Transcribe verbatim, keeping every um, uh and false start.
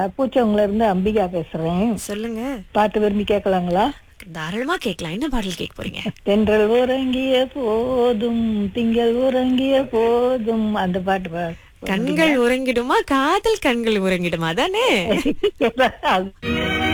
பூச்சவங்கள இருந்து அம்பிகா பேசுறேன். சொல்லுங்க. பாட்டு விரும்பி கேட்கலாங்களா? தாராளமா கேட்கலாம். என்ன பாடல் கேட்க போறீங்க? தென்றல் உறங்கிய போதும் திங்கள் உறங்கிய போதும் அந்த பாட்டு பா- கண்கள் உறங்கிடுமா, காதல் கண்கள் உறங்கிடுமா தானே? அது